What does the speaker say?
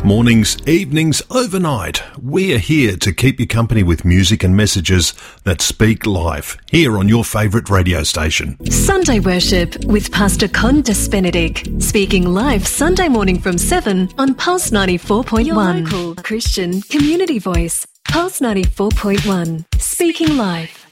Mornings, evenings, overnight, we are here to keep you company with music and messages that speak life, here on your favourite radio station. Sunday Worship with Pastor Con Despenedict, speaking live Sunday morning from 7 on Pulse 94.1. Your local Christian community voice, Pulse 94.1, speaking live.